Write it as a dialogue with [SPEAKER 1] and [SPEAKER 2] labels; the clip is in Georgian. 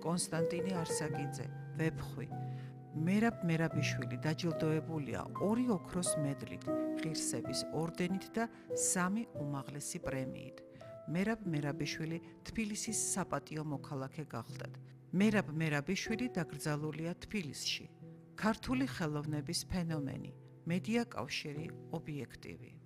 [SPEAKER 1] კონსტანტინე არსაკიძე, ვეფხვი. მერაბ მერაბიშვილი დაჯილდოებულია 2 ოქროს მედლით, ღირსების ორდენით და 3 უმაღლესი პრემიით. მერაბ მერაბიშვილი თბილისის საპატიო მოქალაქე გახლდათ. მერაბ მერაბიშვილი დაკრძალულია თბილისში. ქართული ხელოვნების ფენომენი, მედია კავშირი ობიექტივი.